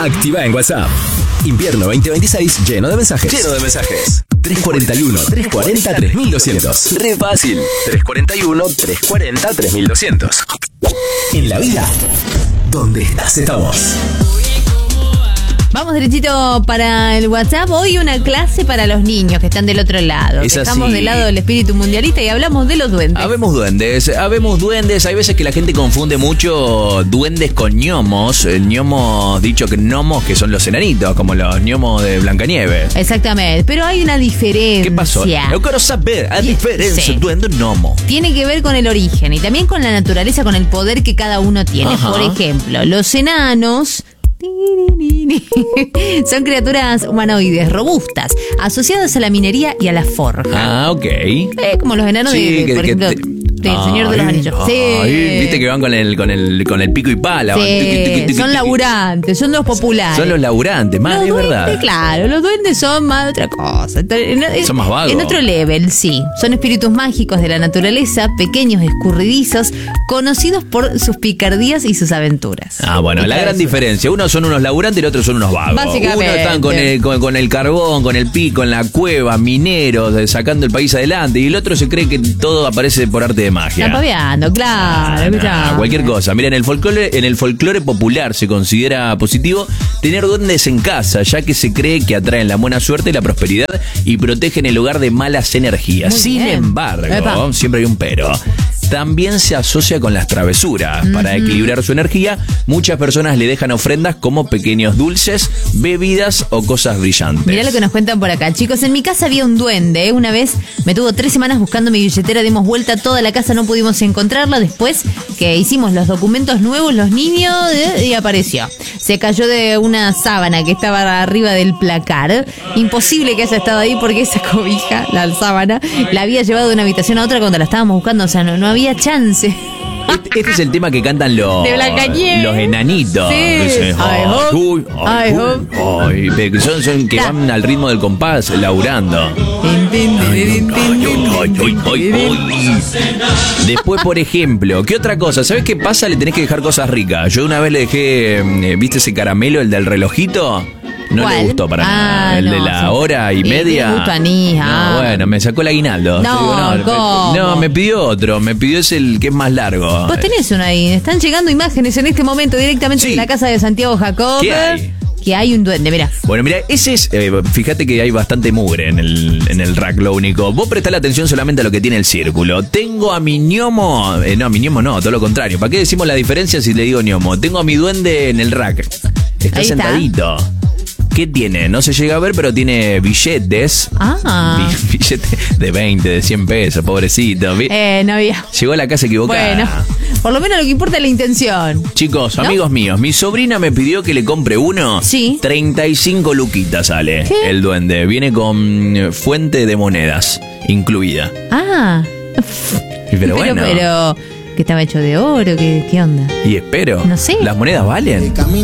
Activa en WhatsApp. Invierno 2026 lleno de mensajes. 341-340-3200. Re fácil. 341-340-3200. En la vida, donde estás, estamos. Vamos derechito para el WhatsApp. Hoy una clase para los niños que están del otro lado. Estamos del lado del espíritu mundialista y hablamos de los duendes. Habemos duendes. Hay veces que la gente confunde mucho duendes con gnomos. El gnomo, dicho que gnomos, que son los enanitos, como los gnomos de Blancanieves. Exactamente, pero hay una diferencia. ¿Qué pasó? Yo quiero saber la diferencia, duende gnomo. Tiene que ver con el origen y también con la naturaleza, con el poder que cada uno tiene. Ajá. Por ejemplo, los enanos son criaturas humanoides robustas, asociadas a la minería y a la forja. Ah, ok. Como los enanos por ejemplo, del Señor de los Anillos. Viste que van con el pico y pala. Sí, son laburantes, son los populares. Son los laburantes, más de verdad. Claro, los duendes son más de otra cosa. Son más vagos. En otro level, sí. Son espíritus mágicos de la naturaleza, pequeños, escurridizos, conocidos por sus picardías y sus aventuras. Ah, bueno, la gran diferencia. Unos son unos laburantes y el otro son unos vagos. Básicamente. Unos están con el carbón, con el pico, en la cueva, mineros, sacando el país adelante. Y el otro se cree que todo aparece por arte de magia. Está paviando, claro. Cualquier cosa. Mira, en el folclore popular se considera positivo tener duendes en casa, ya que se cree que atraen la buena suerte y la prosperidad y protegen el hogar de malas energías. Sin embargo, siempre hay un pero. También se asocia con las travesuras. Para equilibrar su energía, muchas personas le dejan ofrendas como pequeños dulces, bebidas o cosas brillantes. Mirá lo que nos cuentan por acá. Chicos, en mi casa había un duende. Una vez me tuvo 3 semanas buscando mi billetera, dimos vuelta a toda la casa, no pudimos encontrarla. Después que hicimos los documentos nuevos, los niños, y apareció. Se cayó de una sábana que estaba arriba del placar. Imposible que haya estado ahí porque esa cobija, la sábana, la había llevado de una habitación a otra cuando la estábamos buscando. O sea, no había chance. Este es el tema que cantan los enanitos. Sí. Son que van al ritmo del compás, laburando. Después, por ejemplo, ¿qué otra cosa? ¿Sabes qué pasa? Le tenés que dejar cosas ricas. Yo una vez le dejé, ¿viste ese caramelo, el del relojito? No ¿Cuál? le gustó para nada. El de la hora y media. No, bueno, me sacó el aguinaldo. ¿Cómo? Me pidió otro. Me pidió el que es más largo. Vos tenés uno ahí. Están llegando imágenes en este momento directamente de la casa de Santiago Jacob. ¿Qué hay? Que hay un duende, mirá. Bueno, mira, ese es. Fíjate que hay bastante mugre en el rack, lo único. Vos prestale atención solamente a lo que tiene el círculo. Tengo a mi gnomo. No, a mi gnomo no, todo lo contrario. ¿Para qué decimos la diferencia si le digo gnomo? Tengo a mi duende en el rack. Está sentadito. ¿Qué tiene? No se llega a ver, pero tiene billetes. Billetes de 20, de 100 pesos, pobrecito. No había. Llegó a la casa equivocada. Bueno, por lo menos lo que importa es la intención. Chicos, amigos míos, mi sobrina me pidió que le compre uno. Sí. 35 luquitas sale. ¿Qué? El duende. Viene con fuente de monedas incluida. Pero bueno. Pero que estaba hecho de oro, ¿qué onda? Y espero. No sé. ¿Las monedas valen?